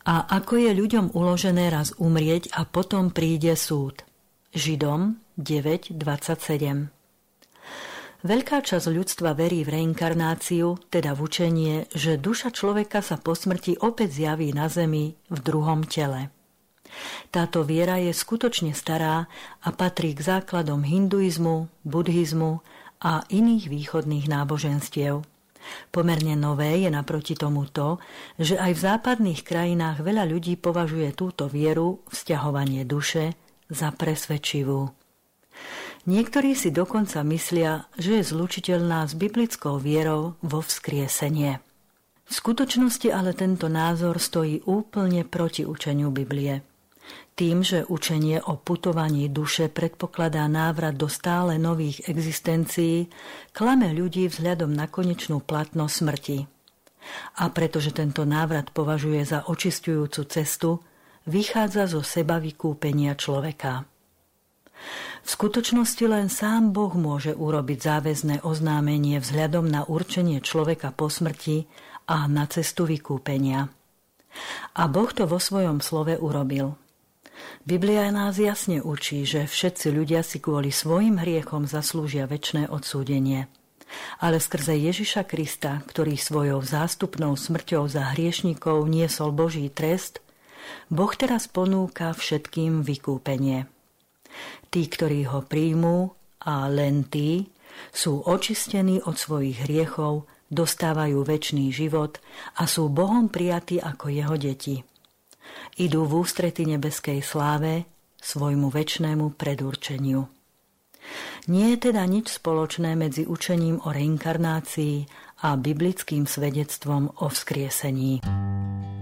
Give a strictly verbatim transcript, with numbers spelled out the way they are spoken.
A ako je ľuďom uložené raz umrieť a potom príde súd. Židom deväť dvadsaťsedem. Veľká časť ľudstva verí v reinkarnáciu, teda v učenie, že duša človeka sa po smrti opäť zjaví na zemi v druhom tele. Táto viera je skutočne stará a patrí k základom hinduizmu, buddhizmu a iných východných náboženstiev. Pomerne nové je naproti tomu to, že aj v západných krajinách veľa ľudí považuje túto vieru, vzťahovanie duše, za presvedčivú. Niektorí si dokonca myslia, že je zlučiteľná s biblickou vierou vo vzkriesenie. V skutočnosti ale tento názor stojí úplne proti učeniu Biblie. Tým, že učenie o putovaní duše predpokladá návrat do stále nových existencií, klame ľudí vzhľadom na konečnú platnosť smrti. A pretože tento návrat považuje za očisťujúcu cestu, vychádza zo seba vykúpenia človeka. V skutočnosti len sám Boh môže urobiť záväzné oznámenie vzhľadom na určenie človeka po smrti a na cestu vykúpenia. A Boh to vo svojom slove urobil. Biblia nás jasne učí, že všetci ľudia si kvôli svojim hriechom zaslúžia večné odsúdenie. Ale skrze Ježiša Krista, ktorý svojou zástupnou smrťou za hriešnikov niesol Boží trest, Boh teraz ponúka všetkým vykúpenie. Tí, ktorí ho príjmú, a len tí, sú očistení od svojich hriechov, dostávajú večný život a sú Bohom prijatí ako jeho deti. Idú v ústrety nebeskej sláve svojmu večnému predurčeniu. Nie je teda nič spoločné medzi učením o reinkarnácii a biblickým svedectvom o vzkriesení.